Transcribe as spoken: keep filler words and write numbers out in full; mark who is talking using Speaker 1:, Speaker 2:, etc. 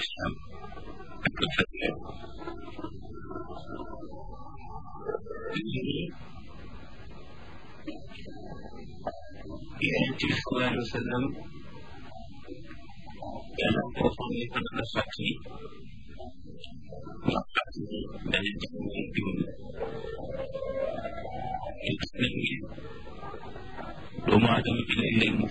Speaker 1: lislaam ak rafetle lii Yonent bi sallallahu alayhi wa sallam yàlla koo xam ne ko dana fàttali ndax fàttali dana jàngale diwén gis nañ ne doomu aadama bi léeg-léeg mu